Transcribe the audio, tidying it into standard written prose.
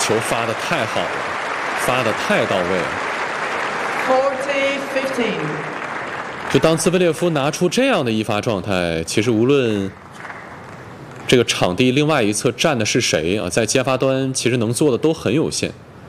球发得太好了，发得太到位了。 40-15。 就当兹维列夫拿出这样的一发状态，其实无论这个场地另外一侧站的是谁啊，在接发端其实能做的都很有限。